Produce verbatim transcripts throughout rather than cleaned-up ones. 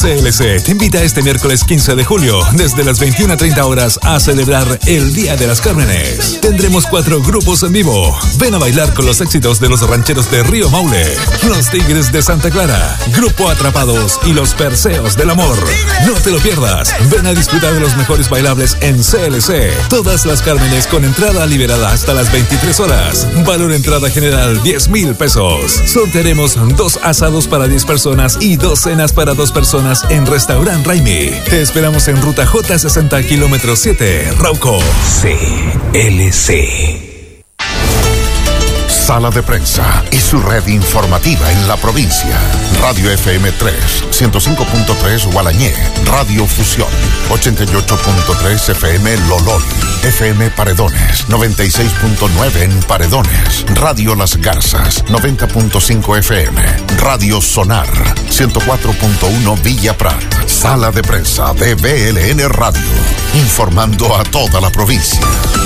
C L C te invita este miércoles quince de julio, desde las veintiuna treinta horas, a celebrar el Día de las Cármenes. Tendremos cuatro grupos en vivo. Ven a bailar con los éxitos de los rancheros de Río Maule, los Tigres de Santa Clara, Grupo Atrapados y los Perseos del Amor. No te lo pierdas. Ven a disfrutar de los mejores bailables en C L C. Todas las Cármenes con entrada liberada hasta las veintitrés horas. Valor entrada general diez mil pesos. Sortearemos dos asados para diez personas y dos cenas para dos personas en Restaurant Raimi. Te esperamos en ruta J sesenta, kilómetro siete, Rauco. C L C. Sala de Prensa y su red informativa en la provincia. Radio F M tres, ciento cinco punto tres Gualañé. Radio Fusión, ochenta y ocho punto tres F M Lolol. F M Paredones, noventa y seis punto nueve en Paredones. Radio Las Garzas, noventa punto cinco F M. Radio Sonar, ciento cuatro punto uno Villa Prat. Sala de Prensa de B L N Radio, informando a toda la provincia.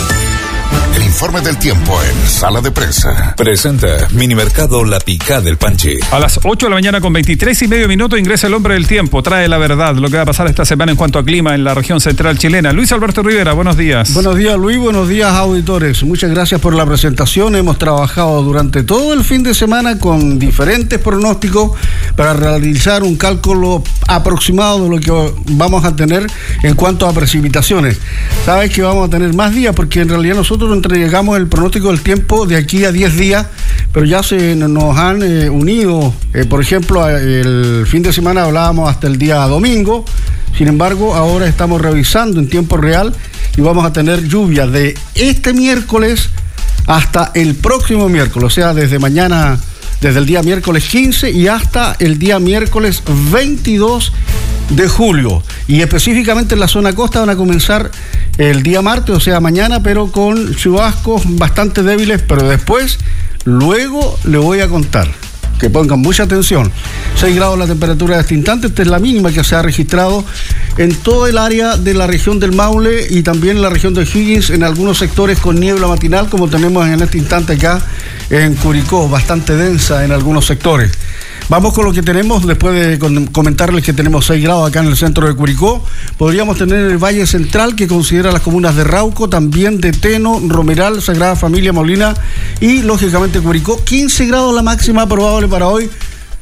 El informe del tiempo en Sala de Prensa. Presenta Minimercado La Picá del Panchi. A las ocho de la mañana con veintitrés y medio minutos ingresa el hombre del tiempo. Trae la verdad, lo que va a pasar esta semana en cuanto a clima en la región central chilena. Luis Alberto Rivera, buenos días. Buenos días, Luis. Buenos días, auditores. Muchas gracias por la presentación. Hemos trabajado durante todo el fin de semana con diferentes pronósticos para realizar un cálculo aproximado de lo que vamos a tener en cuanto a precipitaciones. Sabes que vamos a tener más días porque en realidad nosotros entregamos el pronóstico del tiempo de aquí a diez días, pero ya se nos han eh, unido, eh, por ejemplo, el fin de semana hablábamos hasta el día domingo, sin embargo, ahora estamos revisando en tiempo real y vamos a tener lluvia de este miércoles hasta el próximo miércoles, o sea, desde mañana, desde el día miércoles quince y hasta el día miércoles veintidós de julio, y específicamente en la zona costa van a comenzar el día martes, o sea mañana, pero con chubascos bastante débiles, pero después, luego le voy a contar, que pongan mucha atención. seis grados la temperatura de este instante, esta es la mínima que se ha registrado en todo el área de la región del Maule y también en la región de Higgins, en algunos sectores con niebla matinal, como tenemos en este instante acá en Curicó, bastante densa en algunos sectores. Vamos con lo que tenemos, después de comentarles que tenemos seis grados acá en el centro de Curicó. Podríamos tener el Valle Central, que considera las comunas de Rauco, también de Teno, Romeral, Sagrada Familia, Molina y, lógicamente, Curicó. quince grados la máxima probable para hoy.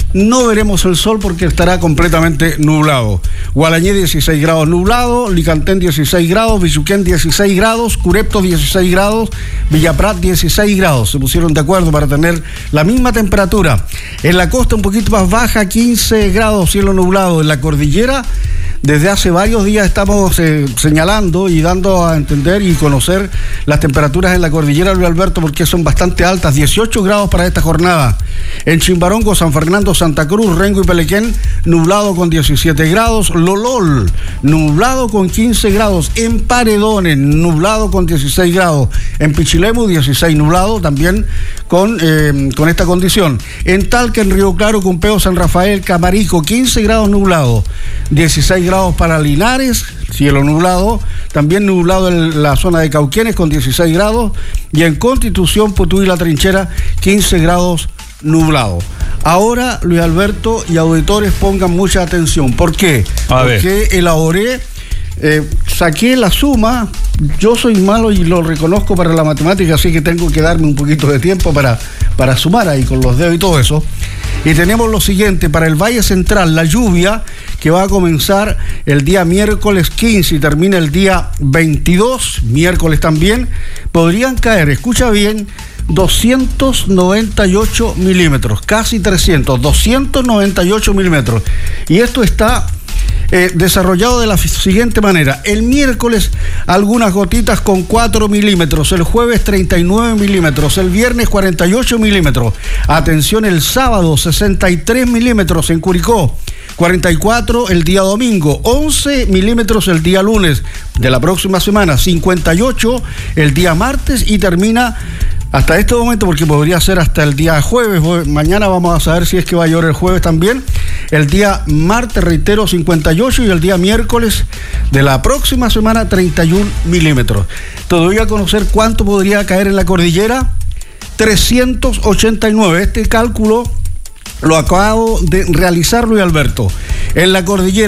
No veremos el sol porque estará completamente nublado. Gualañé dieciséis grados nublado, Licantén dieciséis grados, Bichuquén dieciséis grados, Curepto dieciséis grados, Villaprat dieciséis grados. Se pusieron de acuerdo para tener la misma temperatura. En la costa un poquito más baja, quince grados, cielo nublado. En la cordillera, desde hace varios días estamos eh, señalando y dando a entender y conocer las temperaturas en la cordillera, Luis Alberto, porque son bastante altas. dieciocho grados para esta jornada. En Chimbarongo, San Fernando, Santa Cruz, Rengo y Pelequén, nublado con diecisiete grados. Lolol, nublado con quince grados. En Paredones, nublado con dieciséis grados. En Pichilemu, dieciséis nublado, también con, eh, con esta condición. En Talca, en Río Claro, Cumpeo, San Rafael, Camarico, quince grados nublado. dieciséis grados para Linares, cielo nublado. También nublado en la zona de Cauquenes con dieciséis grados. Y en Constitución, Putú y La Trinchera, quince grados nublado. Ahora, Luis Alberto y auditores, pongan mucha atención. ¿Por qué? A Porque ver. elaboré, eh, saqué la suma. Yo soy malo y lo reconozco para la matemática, así que tengo que darme un poquito de tiempo para, para sumar ahí con los dedos y todo eso. Y tenemos lo siguiente: para el Valle Central, la lluvia que va a comenzar el día miércoles quince y termina el día veintidós, miércoles también, podrían caer, escucha bien, doscientos noventa y ocho milímetros, casi trescientos, doscientos noventa y ocho milímetros. Y esto está eh, desarrollado de la siguiente manera: el miércoles algunas gotitas con cuatro milímetros, el jueves treinta y nueve milímetros, el viernes cuarenta y ocho milímetros. Atención, el sábado sesenta y tres milímetros en Curicó, cuarenta y cuatro el día domingo, once milímetros el día lunes de la próxima semana, cincuenta y ocho el día martes y termina hasta este momento, porque podría ser hasta el día jueves. Mañana vamos a saber si es que va a llover el jueves también. El día martes, reitero, cincuenta y ocho, y el día miércoles de la próxima semana, treinta y uno milímetros. Te doy a conocer cuánto podría caer en la cordillera: trescientos ochenta y nueve. Este cálculo lo acabo de realizar, Luis Alberto. En la cordillera